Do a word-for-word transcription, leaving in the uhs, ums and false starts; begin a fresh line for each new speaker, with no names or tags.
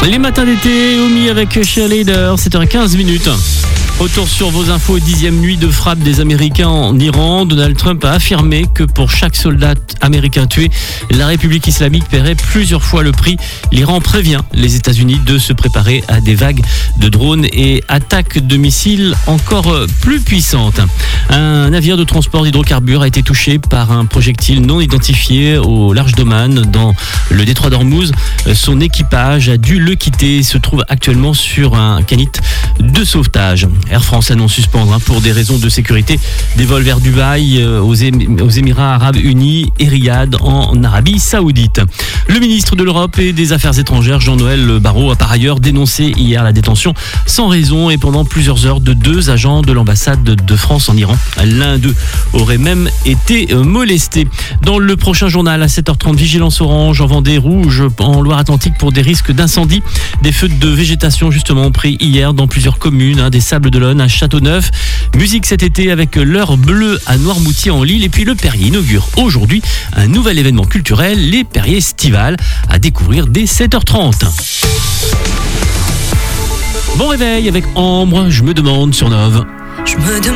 Les matins d'été, Omi avec Cheerleader, sept heures quinze minutes. Retour sur vos infos, dixième nuit de frappe des Américains en Iran. Donald Trump a affirmé que pour chaque soldat américain tué, la République islamique paierait plusieurs fois le prix. L'Iran prévient les États-Unis de se préparer à des vagues de drones et attaques de missiles encore plus puissantes. Un navire de transport d'hydrocarbures a été touché par un projectile non identifié au large d'Oman dans le détroit d'Ormuz. Son équipage a dû le quitter et se trouve actuellement sur un canot de sauvetage. Air France annonce suspendre hein, pour des raisons de sécurité des vols vers Dubaï, euh, aux, Émi- aux Émirats Arabes Unis et Riyad en Arabie Saoudite. Le ministre de l'Europe et des Affaires étrangères, Jean-Noël Barrot, a par ailleurs dénoncé hier la détention sans raison et pendant plusieurs heures de deux agents de l'ambassade de France en Iran. L'un d'eux aurait même été molesté. Dans le prochain journal à sept heures trente, vigilance orange en Vendée, rouge en Loire-Atlantique pour des risques d'incendie. Des feux de végétation justement pris hier dans plusieurs communes, hein, des Sables-d'Olonne à Châteauneuf. Musique cet été avec l'heure bleue à Noirmoutier en Lille. Et puis le Perrier inaugure aujourd'hui un nouvel événement culturel, les Perriers Estivales, à découvrir dès sept heures trente. Bon réveil avec Ambre, je me demande sur Nove.
Je me demande